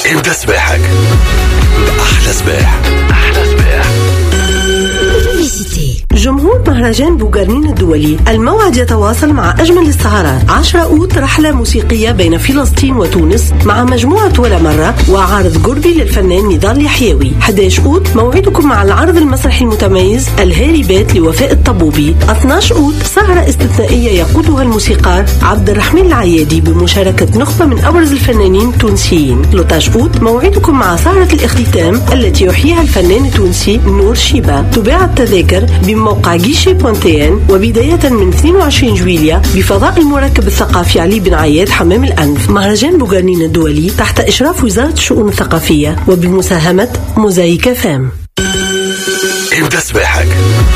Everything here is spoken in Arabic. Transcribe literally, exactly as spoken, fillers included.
ابدأ سباحك بأحلى سباح. أحلى سباح. جمهور مهرجان بوغارنين الدولي، الموعد يتواصل مع أجمل السهرات. عشرة أوت رحلة موسيقية بين فلسطين وتونس مع مجموعة ولا مرة وعارض قربي للفنان نضال يحيوي. أحد عشر أوت موعدكم مع العرض المسرحي المتميز الهاري بيت لوفاء الطبوبي. اثني عشر أوت سهرة استثنائية يقودها الموسيقار عبد الرحمن العيادي بمشاركة نخبة من أبرز الفنانين التونسيين. ثلاثة عشر أوت موعدكم مع سهرة الاختتام التي يحييها الفنان التونسي نور شيبة. تباع التذاكر بموقع جيشي بونتين وبداية من اثنين وعشرين جويلية بفضاء المركب الثقافي علي بن عياد حمام الأنف. مهرجان بوغارنين الدولي تحت إشراف وزارة الشؤون الثقافية وبمساهمة موزايك فام. ابدأ سباحك.